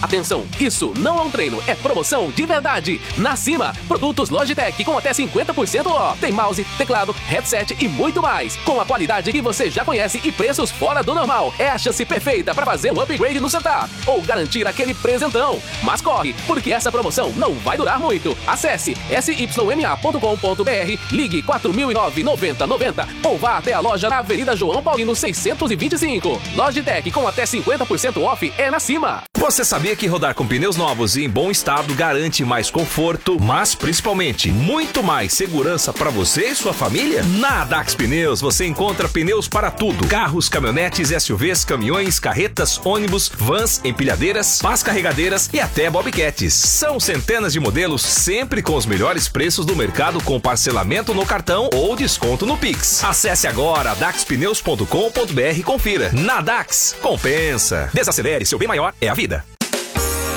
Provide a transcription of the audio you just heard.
Atenção, isso não é um treino, é promoção de verdade. Na Cima, produtos Logitech com até 50% off. Tem mouse, teclado, headset e muito mais. Com a qualidade que você já conhece e preços fora do normal. É a chance perfeita para fazer um upgrade no setup ou garantir aquele presentão. Mas corre, porque essa promoção não vai durar muito. Acesse syma.com.br, ligue 4009-9090 ou vá até a loja na Avenida João Paulino 625. Logitech com até 50% off é na Cima. Você sabia que rodar com pneus novos e em bom estado garante mais conforto, mas principalmente muito mais segurança para você e sua família? Na Dax Pneus você encontra pneus para tudo: carros, caminhonetes, SUVs, caminhões, carretas, ônibus, vans, empilhadeiras, pás carregadeiras e até bobcats. São centenas de modelos, sempre com os melhores preços do mercado, com parcelamento no cartão ou desconto no Pix. Acesse agora daxpneus.com.br e confira. Na Dax, compensa. Desacelere, seu bem maior é a vida.